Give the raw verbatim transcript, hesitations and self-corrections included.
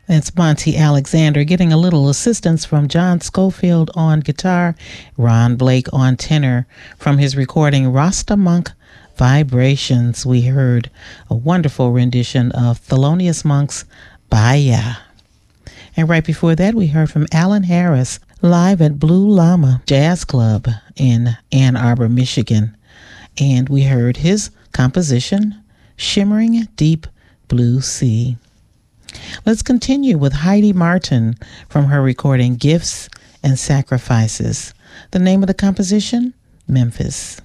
That's Monty Alexander getting a little assistance from John Schofield on guitar, Ron Blake on tenor. From his recording Rasta Monk Vibrations, we heard a wonderful rendition of Thelonious Monk's Baya. And right before that, we heard from Alan Harris live at Blue Llama Jazz Club in Ann Arbor, Michigan. And we heard his composition, Shimmering Deep Blue Sea. Let's continue with Heidi Martin from her recording Gifts and Sacrifices. The name of the composition, Memphis.